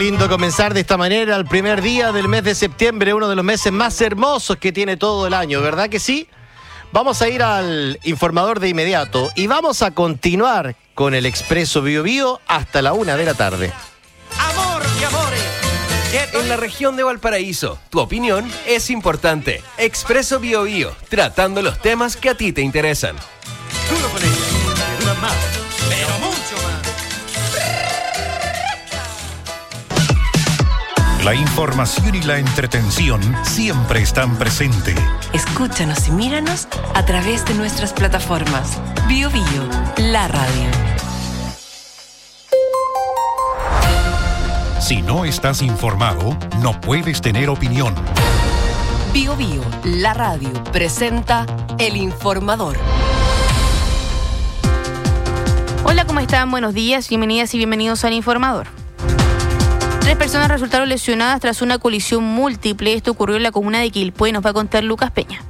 lindo comenzar de esta manera el primer día del mes de septiembre, uno de los meses más hermosos que tiene todo el año, ¿verdad que sí? Vamos a ir al informador de inmediato y vamos a continuar con el Expreso Bío Bío hasta la 1 de la tarde. Amor y amores. En la región de Valparaíso, tu opinión es importante. Expreso Bío Bío, tratando los temas que a ti te interesan. Tú lo pones, que duran más, pero mucho más. La información y la entretención siempre están presentes. Escúchanos y míranos a través de nuestras plataformas. Bío Bío, la radio. Si no estás informado, no puedes tener opinión. Bío Bío, la radio, presenta El Informador. Hola, ¿cómo están? Buenos días, bienvenidas y bienvenidos al Informador. 3 personas resultaron lesionadas tras una colisión múltiple. Esto ocurrió en la comuna de Quilpué. Nos va a contar Lucas Peña.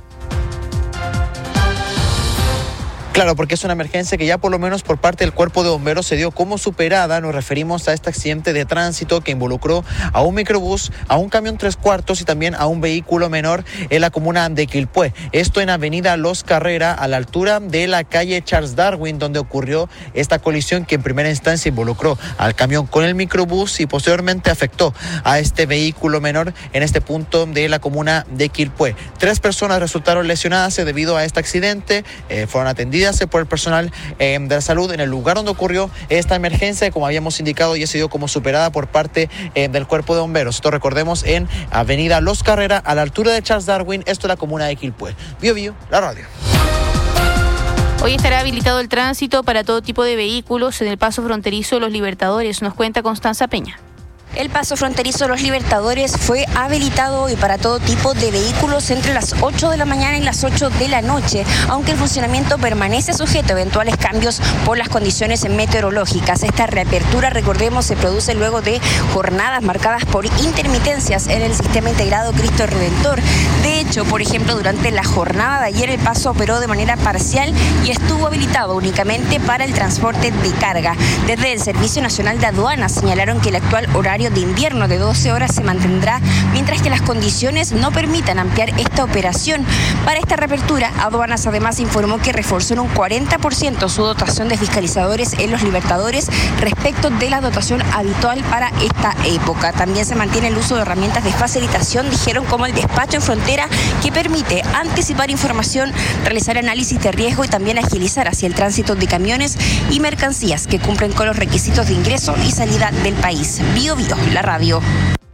Claro, porque es una emergencia que ya por lo menos por parte del Cuerpo de Bomberos se dio como superada. Nos referimos a este accidente de tránsito que involucró a un microbús, a un camión 3/4 y también a un vehículo menor en la comuna de Quilpué. Esto en avenida Los Carrera, a la altura de la calle Charles Darwin, donde ocurrió esta colisión que en primera instancia involucró al camión con el microbús y posteriormente afectó a este vehículo menor en este punto de la comuna de Quilpué. 3 personas resultaron lesionadas debido a este accidente, fueron atendidas por el personal de la salud en el lugar donde ocurrió esta emergencia, como habíamos indicado, ya se dio como superada por parte del Cuerpo de Bomberos. Esto recordemos en avenida Los Carrera, a la altura de Charles Darwin, esto es la comuna de Quilpué. Bío Bío, la radio. Hoy estará habilitado el tránsito para todo tipo de vehículos en el paso fronterizo Los Libertadores, nos cuenta Constanza Peña. El paso fronterizo Los Libertadores fue habilitado hoy para todo tipo de vehículos entre las 8 de la mañana y las 8 de la noche, aunque el funcionamiento permanece sujeto a eventuales cambios por las condiciones meteorológicas. Esta reapertura, recordemos, se produce luego de jornadas marcadas por intermitencias en el sistema integrado Cristo Redentor. De hecho, por ejemplo, durante la jornada de ayer el paso operó de manera parcial y estuvo habilitado únicamente para el transporte de carga. Desde el Servicio Nacional de Aduanas señalaron que el actual horario de invierno de 12 horas se mantendrá, mientras que las condiciones no permitan ampliar esta operación. Para esta reapertura, Aduanas además informó que reforzó en un 40% su dotación de fiscalizadores en Los Libertadores respecto de la dotación habitual para esta época. También se mantiene el uso de herramientas de facilitación, dijeron, como el despacho en frontera, que permite anticipar información, realizar análisis de riesgo y también agilizar hacia el tránsito de camiones y mercancías que cumplen con los requisitos de ingreso y salida del país. Bío Bío, la radio.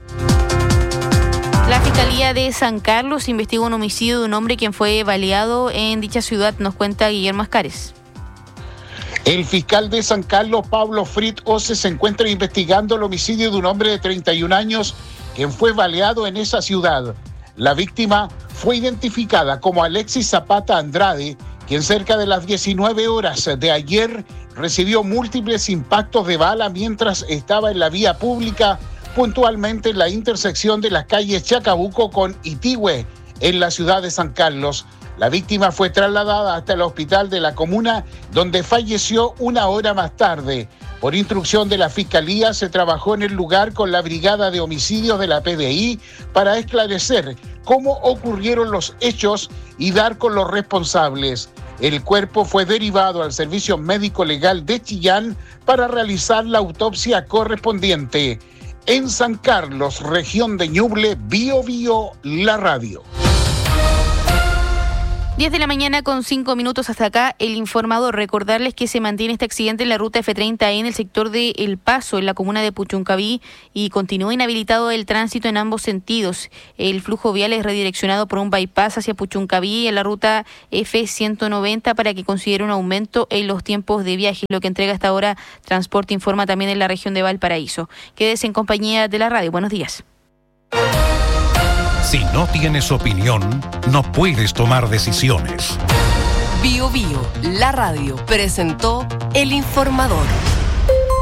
La Fiscalía de San Carlos investigó un homicidio de un hombre quien fue baleado en dicha ciudad, nos cuenta Guillermo Ascares. El fiscal de San Carlos, Pablo Frit Ose, se encuentra investigando el homicidio de un hombre de 31 años quien fue baleado en esa ciudad. La víctima fue identificada como Alexis Zapata Andrade, quien cerca de las 19 horas de ayer recibió múltiples impactos de bala mientras estaba en la vía pública, puntualmente en la intersección de las calles Chacabuco con Itigüe, en la ciudad de San Carlos. La víctima fue trasladada hasta el hospital de la comuna, donde falleció una hora más tarde. Por instrucción de la Fiscalía, se trabajó en el lugar con la Brigada de Homicidios de la PDI para esclarecer cómo ocurrieron los hechos y dar con los responsables. El cuerpo fue derivado al Servicio Médico Legal de Chillán para realizar la autopsia correspondiente. En San Carlos, región de Ñuble, Bío Bío, la radio. 10 de la mañana con 5 minutos hasta acá, el Informador. Recordarles que se mantiene este accidente en la ruta F30 en el sector de El Paso, en la comuna de Puchuncaví, y continúa inhabilitado el tránsito en ambos sentidos. El flujo vial es redireccionado por un bypass hacia Puchuncaví en la ruta F190 para que considere un aumento en los tiempos de viaje, lo que entrega hasta ahora Transporte Informa también en la región de Valparaíso. Quédese en compañía de la radio. Buenos días. Si no tienes opinión, no puedes tomar decisiones. Bío Bío, la radio, presentó El Informador.